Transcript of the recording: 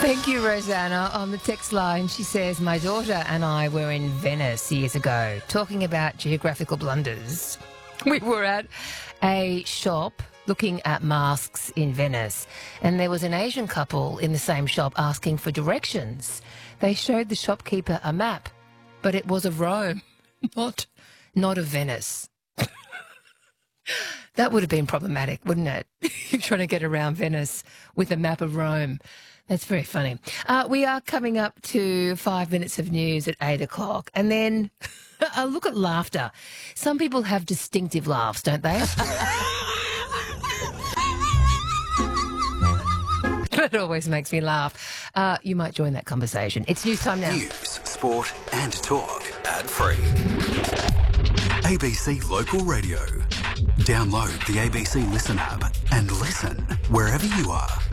Thank you, Rosanna. On the text line, she says, my daughter and I were in Venice years ago talking about geographical blunders. We were at a shop looking at masks in Venice, and there was an Asian couple in the same shop asking for directions. They showed the shopkeeper a map, but it was of Rome, not of Venice. That would have been problematic, wouldn't it? You're trying to get around Venice with a map of Rome. That's very funny. We are coming up to 5 minutes of news at 8 o'clock, and then a look at laughter. Some people have distinctive laughs, don't they? That always makes me laugh. You might join that conversation. It's news time now. News, sport and talk. Ad-free. ABC Local Radio. Download the ABC Listen app and listen wherever you are.